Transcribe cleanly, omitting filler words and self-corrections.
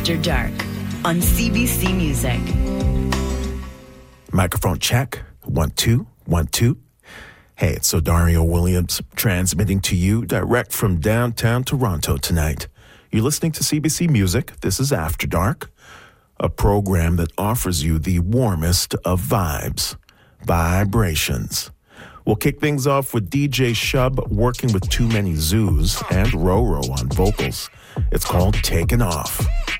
After Dark on CBC Music. Microphone check. 1, 2, 1, 2. Hey, it's Dario Williams transmitting to you direct from downtown Toronto tonight. You're listening to CBC Music. This is After Dark, a program that offers you the warmest of vibes, vibrations. We'll kick things off with DJ Shub working with Too Many Zoos and Roro on vocals. It's called Taken Off.